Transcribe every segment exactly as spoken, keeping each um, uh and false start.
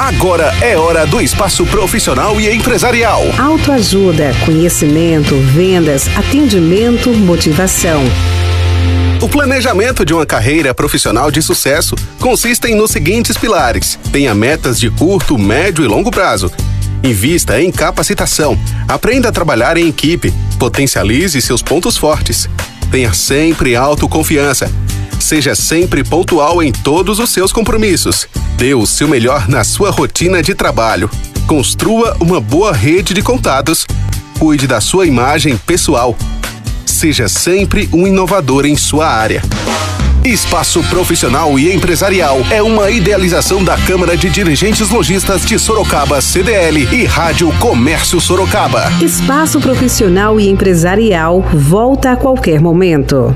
Agora é hora do espaço profissional e empresarial. Autoajuda, conhecimento, vendas, atendimento, motivação. O planejamento de uma carreira profissional de sucesso consiste nos seguintes pilares. Tenha metas de curto, médio e longo prazo. Invista em capacitação. Aprenda a trabalhar em equipe. Potencialize seus pontos fortes. Tenha sempre autoconfiança. Seja sempre pontual em todos os seus compromissos. Dê o seu melhor na sua rotina de trabalho. Construa uma boa rede de contatos. Cuide da sua imagem pessoal. Seja sempre um inovador em sua área. Espaço Profissional e Empresarial é uma idealização da Câmara de Dirigentes Lojistas de Sorocaba, C D L, e Rádio Comércio Sorocaba. Espaço Profissional e Empresarial volta a qualquer momento.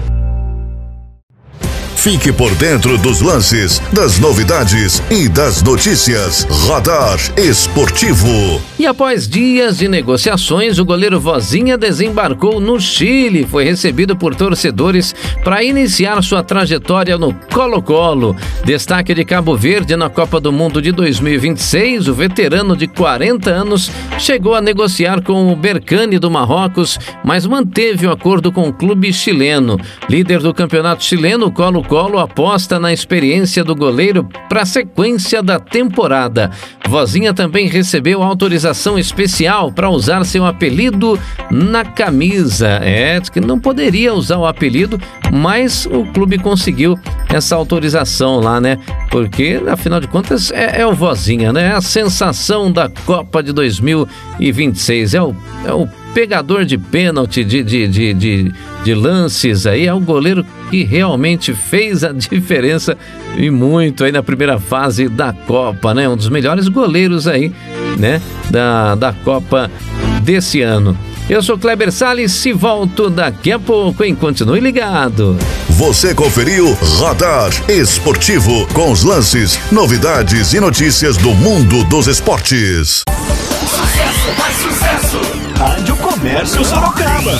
Fique por dentro dos lances, das novidades e das notícias. Radar Esportivo. E após dias de negociações, o goleiro Vozinha desembarcou no Chile. Foi recebido por torcedores para iniciar sua trajetória no Colo-Colo. Destaque de Cabo Verde na Copa do Mundo de dois mil e vinte e seis, o veterano de quarenta anos chegou a negociar com o Berkane do Marrocos, mas manteve o acordo com o clube chileno. Líder do campeonato chileno, o Colo-Colo Colo aposta na experiência do goleiro para a sequência da temporada. Vozinha também recebeu autorização especial para usar seu apelido na camisa. É, que não poderia usar o apelido, mas o clube conseguiu essa autorização lá, né? Porque, afinal de contas, é, é o Vozinha, né? É a sensação da Copa de dois mil e vinte e seis. É o, é o pegador de pênalti, de, de, de, de, de lances aí, é o goleiro que realmente fez a diferença e muito aí na primeira fase da Copa, né? Um dos melhores goleiros aí, né? Da, da Copa desse ano. Eu sou Kleber Salles e volto daqui a pouco, hein? Continue ligado. Você conferiu Radar Esportivo com os lances, novidades e notícias do mundo dos esportes. Sucesso, mais sucesso! Rádio Comércio Sorocaba.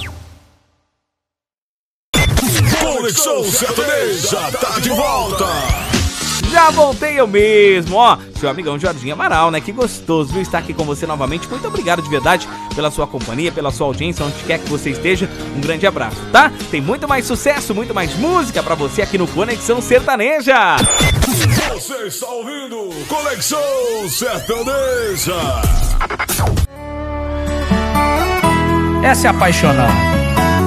Conexão Sertaneja tá de volta. Já voltei eu mesmo, ó, seu amigão Jorginho Amaral, né? Que gostoso, viu, estar aqui com você novamente. Muito obrigado de verdade pela sua companhia, pela sua audiência, onde quer que você esteja. Um grande abraço, tá? Tem muito mais sucesso, muito mais música pra você aqui no Conexão Sertaneja. Você está ouvindo Conexão Sertaneja. Essa é apaixonante.